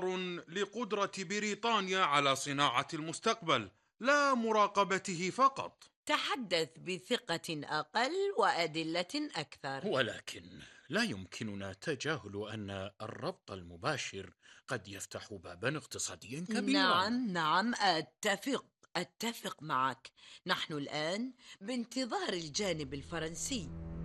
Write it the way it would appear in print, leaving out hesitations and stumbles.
مظهر لقدرة بريطانيا على صناعة المستقبل، لا مراقبته فقط. تحدث بثقة أقل وأدلة أكثر. ولكن لا يمكننا تجاهل أن الربط المباشر قد يفتح بابا اقتصاديا كبيرا. نعم، أتفق معك. نحن الآن بانتظار الجانب الفرنسي.